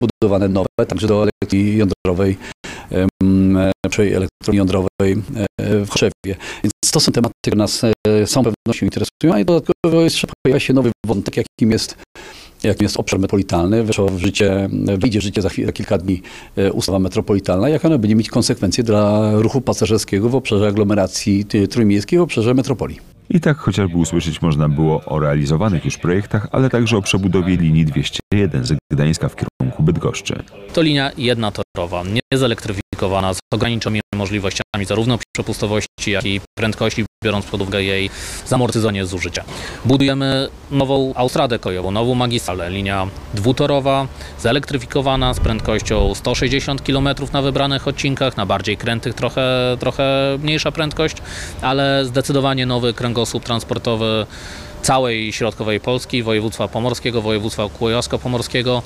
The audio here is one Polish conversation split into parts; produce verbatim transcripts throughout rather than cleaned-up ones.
budowane nowe, także do elektrowni jądrowej, przy elektrowni jądrowej w Chorzowie. Więc to są tematy, które nas z całą pewnością interesują, i dodatkowo jeszcze pojawia się nowy wątek, jakim jest, jakim jest obszar metropolitalny. Weszło w życie, wyjdzie w życie za, chwilę, za kilka dni ustawa metropolitalna, jak ona będzie mieć konsekwencje dla ruchu pasażerskiego w obszarze aglomeracji trójmiejskiej, w obszarze metropolii. I tak chociażby usłyszeć można było o realizowanych już projektach, ale także o przebudowie linii dwieście jeden z Gdańska w kierunku Bydgoszczy. To linia jednotorowa, niezelektryfikowana, z ograniczonymi możliwościami zarówno przepustowości, jak i prędkości, biorąc pod uwagę jej zamortyzowanie zużycia. Budujemy nową autostradę kolejową, nową magistralę, linia dwutorowa, zelektryfikowana z prędkością sto sześćdziesiąt kilometrów na wybranych odcinkach, na bardziej krętych trochę, trochę mniejsza prędkość, ale zdecydowanie nowy kręgosłup transportowy całej środkowej Polski, województwa pomorskiego, województwa kujawsko-pomorskiego,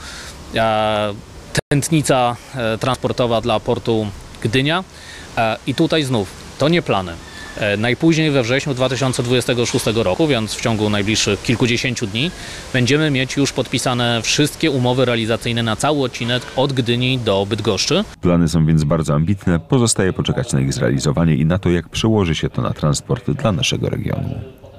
tętnica transportowa dla portu Gdynia. I tutaj znów, to nie plany. Najpóźniej we wrześniu dwa tysiące dwudziestego szóstego roku, więc w ciągu najbliższych kilkudziesięciu dni, będziemy mieć już podpisane wszystkie umowy realizacyjne na cały odcinek od Gdyni do Bydgoszczy. Plany są więc bardzo ambitne, pozostaje poczekać na ich zrealizowanie i na to, jak przełoży się to na transport dla naszego regionu.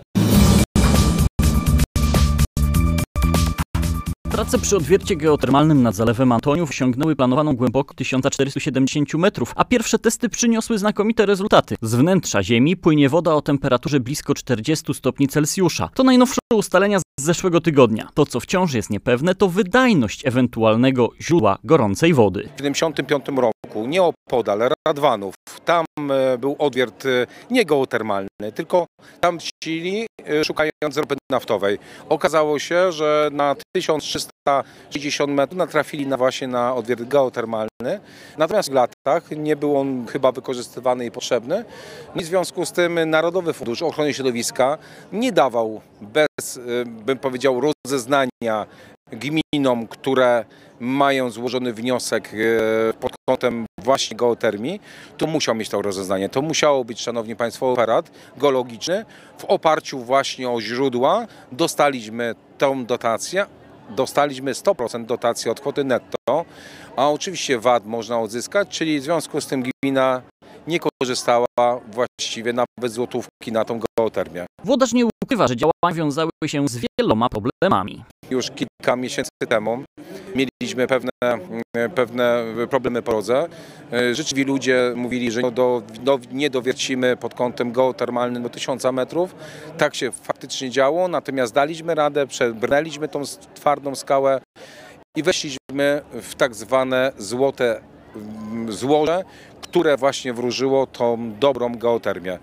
Prace przy odwiercie geotermalnym nad Zalewem Antoniów osiągnęły planowaną głębokość tysiąc czterysta siedemdziesiąt metrów, a pierwsze testy przyniosły znakomite rezultaty. Z wnętrza Ziemi płynie woda o temperaturze blisko czterdziestu stopni Celsjusza. To najnowsze ustalenia z zeszłego tygodnia. To, co wciąż jest niepewne, to wydajność ewentualnego źródła gorącej wody. W siedemdziesiątym piątym roku, nieopodal Radwanów, tam był odwiert nie geotermalny, tylko tam chcieli, szukając ropy naftowej. Okazało się, że na tysiąc trzysta sześćdziesiąt metrów natrafili na właśnie na odwiert geotermalny. Natomiast w latach nie był on chyba wykorzystywany i potrzebny. I w związku z tym Narodowy Fundusz Ochrony Środowiska nie dawał bez, bym powiedział, rozeznania gminom, które mają złożony wniosek pod kątem właśnie geotermii, to musiał mieć to rozeznanie. To musiało być, szanowni państwo, operat geologiczny. W oparciu właśnie o źródła dostaliśmy tą dotację. Dostaliśmy sto procent dotacji od kwoty netto, a oczywiście V A T można odzyskać, czyli w związku z tym gmina nie korzystała właściwie nawet złotówki na tą geotermię. Włodarz nie ukrywa, że działania wiązały się z wieloma problemami. Już kilka miesięcy temu mieliśmy pewne, pewne problemy po drodze. Życzliwi ludzie mówili, że do, do, nie dowiercimy pod kątem geotermalnym do tysiąca metrów. Tak się faktycznie działo, natomiast daliśmy radę, przebrnęliśmy tą twardą skałę i weszliśmy w tak zwane złote złoże, które właśnie wróżyło tą dobrą geotermię.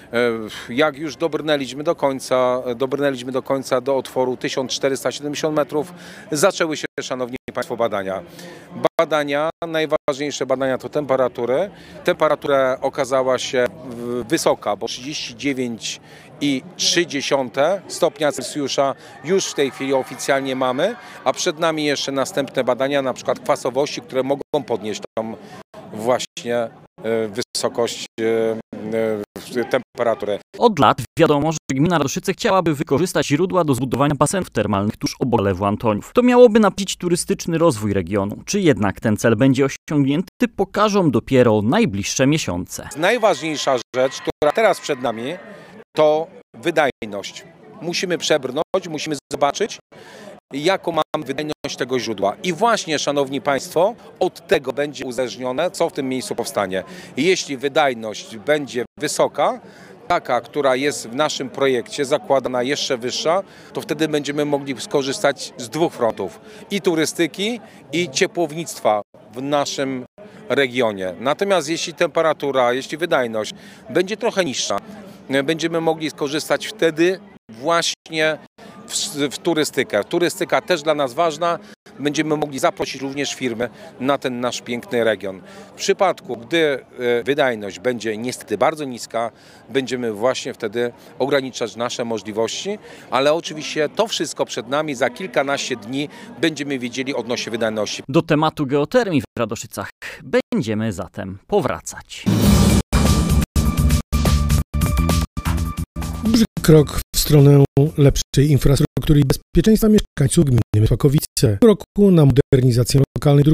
Jak już dobrnęliśmy do końca, dobrnęliśmy do końca do otworu tysiąc czterysta siedemdziesiąt metrów, zaczęły się, szanowni państwo, badania. Badania, najważniejsze badania to temperatury. Temperatura okazała się wysoka, bo trzydzieści dziewięć i trzy dziesiąte stopnia Celsjusza już w tej chwili oficjalnie mamy, a przed nami jeszcze następne badania, na przykład kwasowości, które mogą podnieść tą właśnie wysokość temperatury. Od lat wiadomo, że gmina Radoszyce chciałaby wykorzystać źródła do zbudowania basenów termalnych tuż obok Zalewu Antoniów. To miałoby napędzić turystyczny rozwój regionu. Czy jednak ten cel będzie osiągnięty, pokażą dopiero najbliższe miesiące. Najważniejsza rzecz, która teraz przed nami, to wydajność. Musimy przebrnąć, musimy zobaczyć, jaką mamy wydajność tego źródła. I właśnie, szanowni państwo, od tego będzie uzależnione, co w tym miejscu powstanie. Jeśli wydajność będzie wysoka, taka, która jest w naszym projekcie zakładana jeszcze wyższa, to wtedy będziemy mogli skorzystać z dwóch frontów. I turystyki, i ciepłownictwa w naszym regionie. Natomiast jeśli temperatura, jeśli wydajność będzie trochę niższa, będziemy mogli skorzystać wtedy właśnie w, w turystykę. Turystyka też dla nas ważna. Będziemy mogli zaprosić również firmy na ten nasz piękny region. W przypadku, gdy wydajność będzie niestety bardzo niska, będziemy właśnie wtedy ograniczać nasze możliwości, ale oczywiście to wszystko przed nami. Za kilkanaście dni będziemy wiedzieli odnośnie wydajności. Do tematu geotermii w Radoszycach będziemy zatem powracać. Duży krok w stronę lepszej infrastruktury i bezpieczeństwa mieszkańców gminy Mysłakowice. W roku na modernizację lokalnej dróg